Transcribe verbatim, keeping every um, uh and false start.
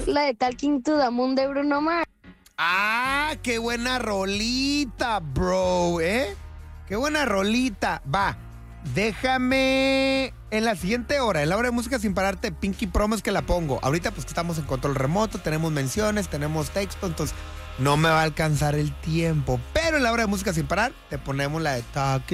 La de Talking to the Moon de Bruno Mars. Ah, qué buena rolita, bro, ¿eh? Qué buena rolita. Va, déjame en la siguiente hora, en la hora de música sin pararte, Pinky Promise que la pongo. Ahorita pues que estamos en control remoto, tenemos menciones, tenemos texto, entonces no me va a alcanzar el tiempo. Pero en la hora de música sin parar, te ponemos la de Talking